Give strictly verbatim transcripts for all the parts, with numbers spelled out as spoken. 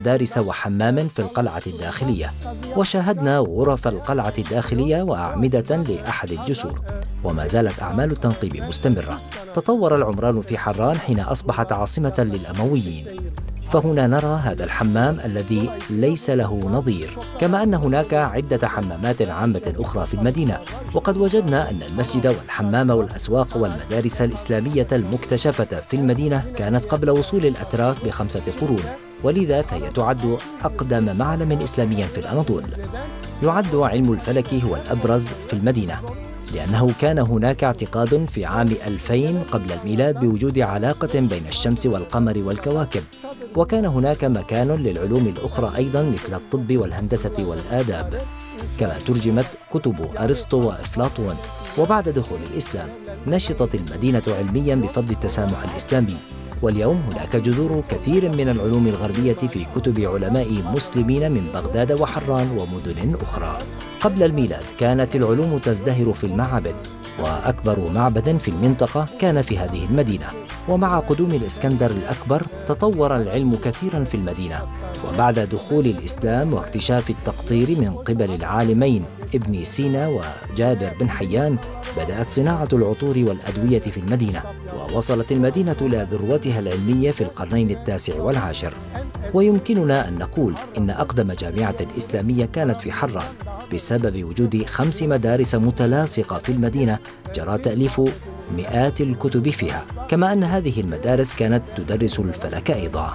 مدارس وحمام في القلعة الداخلية، وشاهدنا غرف القلعة الداخلية وأعمدة لأحد الجسور، وما زالت أعمال التنقيب مستمرة. تطور العمران في حران حين أصبحت عاصمة للأمويين، فهنا نرى هذا الحمام الذي ليس له نظير، كما أن هناك عدة حمامات عامة أخرى في المدينة. وقد وجدنا أن المسجد والحمام والأسواق والمدارس الإسلامية المكتشفة في المدينة كانت قبل وصول الأتراك بخمسة قرون، ولذا فهي تعد أقدم معلم إسلامي في الأناضول. يعد علم الفلك هو الأبرز في المدينة، لأنه كان هناك اعتقاد في عام ألفين قبل الميلاد بوجود علاقة بين الشمس والقمر والكواكب، وكان هناك مكان للعلوم الأخرى أيضا مثل الطب والهندسة والآداب، كما ترجمت كتب أرسطو وأفلاطون. وبعد دخول الإسلام نشطت المدينة علميا بفضل التسامح الإسلامي، واليوم هناك جذور كثير من العلوم الغربية في كتب علماء مسلمين من بغداد وحران ومدن أخرى. قبل الميلاد كانت العلوم تزدهر في المعابد، وأكبر معبد في المنطقة كان في هذه المدينة. ومع قدوم الإسكندر الأكبر تطور العلم كثيرا في المدينة، وبعد دخول الإسلام واكتشاف التقطير من قبل العالمين ابن سينا وجابر بن حيان بدأت صناعة العطور والأدوية في المدينة، ووصلت المدينة إلى ذروتها العلمية في القرنين التاسع والعاشر. ويمكننا أن نقول إن أقدم جامعة إسلامية كانت في حران بسبب وجود خمس مدارس متلاصقة في المدينة جرى تأليف مئات الكتب فيها، كما أن هذه المدارس كانت تدرس الفلك أيضا.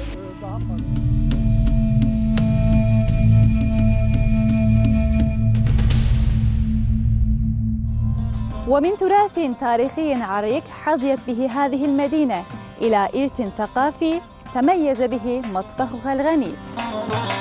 ومن تراث تاريخي عريق حظيت به هذه المدينة إلى إرث ثقافي تميز به مطبخها الغني.